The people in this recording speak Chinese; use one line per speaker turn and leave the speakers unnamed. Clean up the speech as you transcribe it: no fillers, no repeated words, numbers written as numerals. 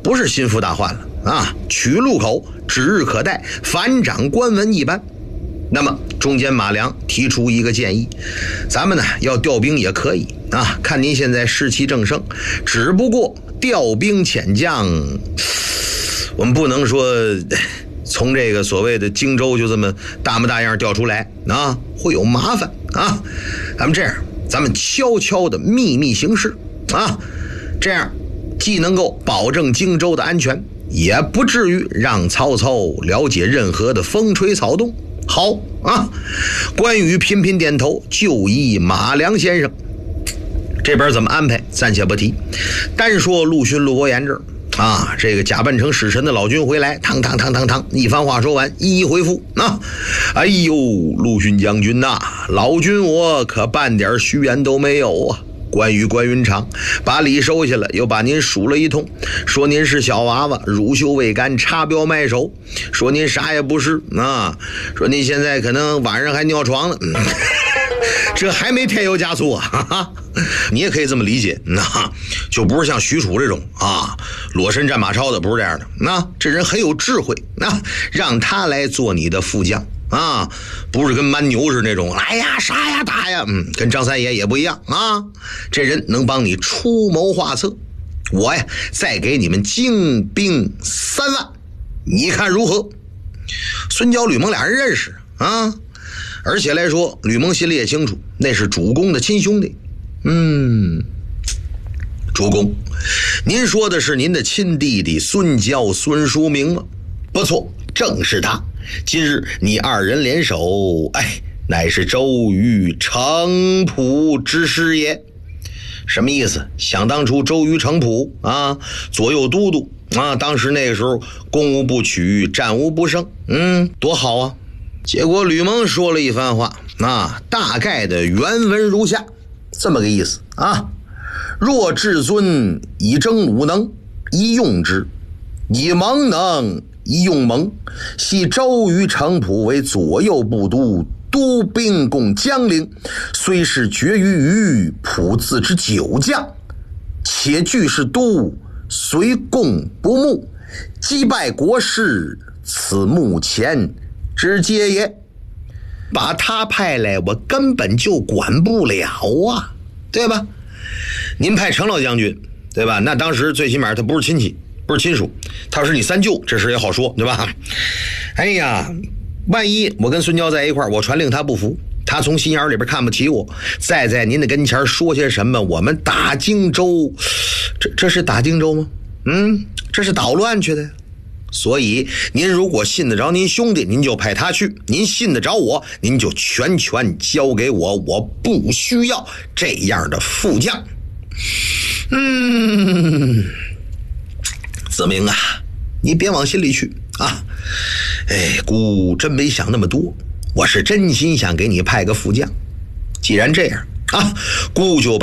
不是心腹大患了啊，取路口指日可待，反掌官文一般。那么中间马良提出一个建议，咱们呢要调兵也可以啊，看您现在士气正盛，只不过调兵遣将，我们不能说从这个所谓的荆州就这么大模大样调出来啊，会有麻烦啊。咱们这样，咱们悄悄的秘密行事啊，这样既能够保证荆州的安全，也不至于让曹操了解任何的风吹草动。好啊，关羽频频点头，就依马良先生。这边怎么安排暂且不提，单说陆逊陆伯言这儿啊，这个假扮成使臣的老君回来，汤一番话说完，一一回复啊。哎呦，陆逊将军呐，老君我可半点虚言都没有啊。关云长把礼收下了，又把您数了一通，说您是小娃娃，乳臭未干，插标卖首，说您啥也不是啊，说您现在可能晚上还尿床呢。这还没添油加醋啊，哈哈，你也可以这么理解，就不是像许褚这种啊裸身战马超的，不是这样的。那这人很有智慧，让他来做你的副将啊，不是跟蛮牛似的那种，哎呀杀呀打呀，跟张三爷也不一样啊。这人能帮你出谋划策，我呀再给你们精兵3万，你看如何？孙焦、吕蒙俩人认识啊。而且来说，吕蒙心里也清楚，那是主公的亲兄弟。主公，您说的是您的亲弟弟孙焦孙叔明吗？不错，正是他。今日你二人联手，乃是周瑜城濮之师也。什么意思？想当初周瑜城濮啊，左右都督啊，当时那个时候攻无不取，战无不胜，多好啊。结果吕蒙说了一番话啊，大概的原文如下，这么个意思啊：若至尊以征武能，以用之；以蒙能，以用蒙。系周瑜城濮为左右部督，督兵攻江陵，虽是绝于濮自之9将，且俱是都，虽共不睦，击败国士，此目前之节也。把他派来，我根本就管不了啊，对吧？您派程老将军，对吧？那当时最起码他不是亲戚，不是亲属，他是你三舅，这事也好说，对吧？哎呀，万一我跟孙焦在一块儿，我传令他不服，他从心眼里边看不起我，再在您的跟前说些什么，我们打荆州，这是打荆州吗？这是捣乱去的。所以您如果信得着您兄弟，您就派他去；您信得着我，您就全交给我，我不需要这样的副将。子明啊，你别往心里去啊。姑真没想那么多，我是真心想给你派个副将。既然这样啊，姑就